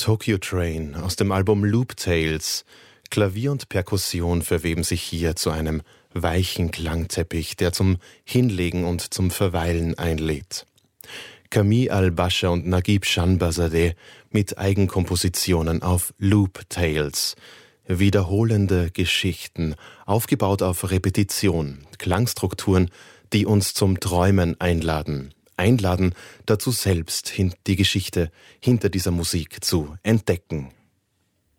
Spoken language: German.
Tokyo Train aus dem Album Loop Tales. Klavier und Perkussion verweben sich hier zu einem weichen Klangteppich, der zum Hinlegen und zum Verweilen einlädt. Camille Al-Basha und Naguib Shanbazadeh mit Eigenkompositionen auf Loop Tales. Wiederholende Geschichten, aufgebaut auf Repetition, Klangstrukturen, die uns zum Träumen einladen. Einladen, dazu selbst die Geschichte hinter dieser Musik zu entdecken.